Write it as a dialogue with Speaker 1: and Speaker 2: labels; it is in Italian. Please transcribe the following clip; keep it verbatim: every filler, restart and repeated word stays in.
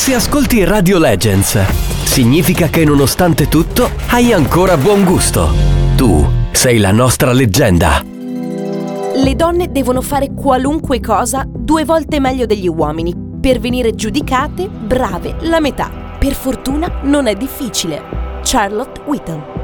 Speaker 1: Se ascolti Radio Legends, significa che nonostante tutto hai ancora buon gusto. Tu sei la nostra leggenda.
Speaker 2: Le donne devono fare qualunque cosa due volte meglio degli uomini per venire giudicate brave la metà. Per fortuna non è difficile. Charlotte Whitton.